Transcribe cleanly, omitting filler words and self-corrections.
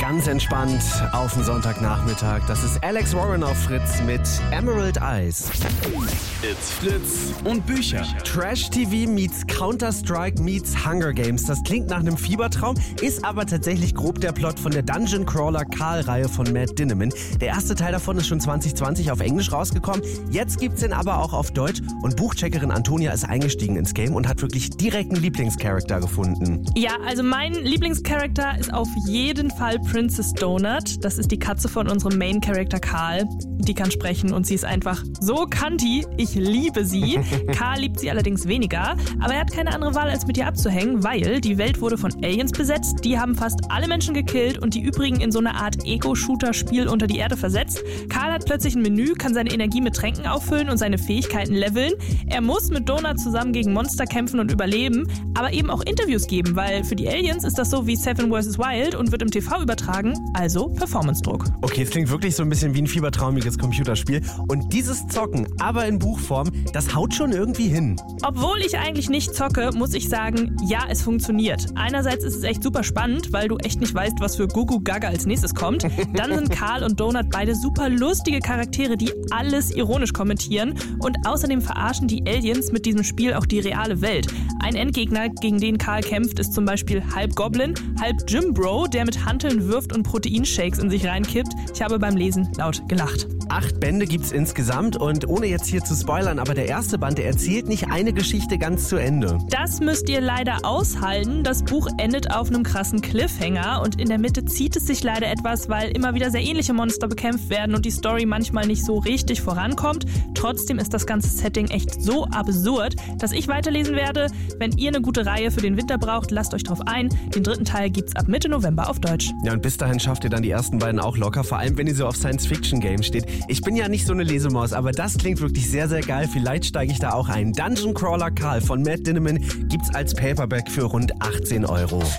Ganz entspannt auf den Sonntagnachmittag. Das ist Alex Warren auf Fritz mit Emerald Eyes. It's Fritz und Bücher. Trash-TV meets Counter-Strike meets Hunger Games. Das klingt nach einem Fiebertraum, ist aber tatsächlich grob der Plot von der Dungeon Crawler Karl-Reihe von Matt Dinneman. Der erste Teil davon ist schon 2020 auf Englisch rausgekommen. Jetzt gibt's den aber auch auf Deutsch. Und Buchcheckerin Antonia ist eingestiegen ins Game und hat wirklich direkt einen Lieblingscharakter gefunden. Ja, also mein Lieblingscharakter ist auf jeden Fall Princess Donut. Das ist die Katze von unserem Main-Character Karl. Die kann sprechen und sie ist einfach so kanti. Ich liebe sie. Karl liebt sie allerdings weniger, aber er hat keine andere Wahl, als mit ihr abzuhängen, weil die Welt wurde von Aliens besetzt. Die haben fast alle Menschen gekillt und die übrigen in so eine Art Ego-Shooter-Spiel unter die Erde versetzt. Karl hat plötzlich ein Menü, kann seine Energie mit Tränken auffüllen und seine Fähigkeiten leveln. Er muss mit Donut zusammen gegen Monster kämpfen und überleben, aber eben auch Interviews geben, weil für die Aliens ist das so wie Seven vs. Wild und wird im TV übertragen, also Performance-Druck. Okay, es klingt wirklich so ein bisschen wie ein fiebertraumiges Computerspiel. Und dieses Zocken, aber in Buchform, das haut schon irgendwie hin. Obwohl ich eigentlich nicht zocke, muss ich sagen, ja, es funktioniert. Einerseits ist es echt super spannend, weil du echt nicht weißt, was für Gugu Gaga als nächstes kommt. Dann sind Karl und Donut beide super lustige Charaktere, die alles ironisch kommentieren. Und außerdem verarschen die Aliens mit diesem Spiel auch die reale Welt. Ein Endgegner, gegen den Karl kämpft, ist zum Beispiel halb Goblin, halb Jim Bro, der mit Hanteln wirft und Proteinshakes in sich reinkippt. Ich habe beim Lesen laut gelacht. 8 Bände gibt's insgesamt und ohne jetzt hier zu spoilern, aber der erste Band, der erzählt nicht eine Geschichte ganz zu Ende. Das müsst ihr leider aushalten. Das Buch endet auf einem krassen Cliffhanger und in der Mitte zieht es sich leider etwas, weil immer wieder sehr ähnliche Monster bekämpft werden und die Story manchmal nicht so richtig vorankommt. Trotzdem ist das ganze Setting echt so absurd, dass ich weiterlesen werde. Wenn ihr eine gute Reihe für den Winter braucht, lasst euch drauf ein. Den 3. Teil gibt's ab Mitte November auf Deutsch. Ja, und bis dahin schafft ihr dann die ersten beiden auch locker, vor allem wenn ihr so auf Science-Fiction-Games steht. Ich bin ja nicht so eine Lesemaus, aber das klingt wirklich sehr, sehr geil. Vielleicht steige ich da auch ein. Dungeon Crawler Karl von Matt Dinneman gibt's als Paperback für rund 18 €.